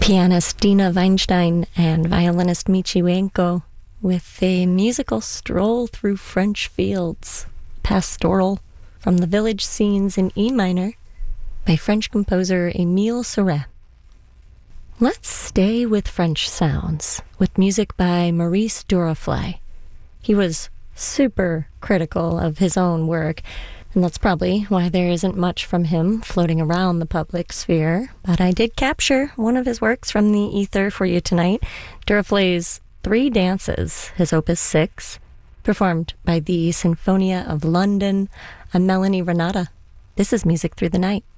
Pianist Dina Weinstein and violinist Michi Wenko with a musical stroll through French fields, pastoral, from the village scenes in E minor by French composer Émile Souret. Let's stay with French sounds, with music by Maurice Duruflé. He was super critical of his own work, and that's probably why there isn't much from him floating around the public sphere. But I did capture one of his works from the ether for you tonight, Duruflé's Three Dances, his opus 6, performed by the Sinfonia of London and Melanie Renata. This is Music Through the Night.